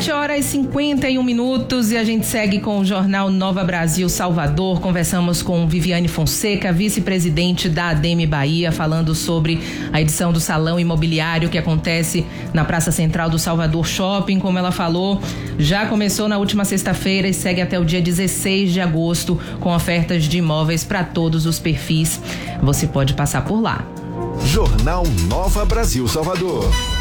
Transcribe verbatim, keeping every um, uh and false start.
sete horas e cinquenta e um minutos e a gente segue com o Jornal Nova Brasil Salvador. Conversamos com Viviane Fonseca, vice-presidente da ADEME Bahia, falando sobre a edição do Salão Imobiliário que acontece na Praça Central do Salvador Shopping. Como ela falou, já começou na última sexta-feira e segue até o dia dezesseis de agosto com ofertas de imóveis para todos os perfis. Você pode passar por lá. Jornal Nova Brasil Salvador.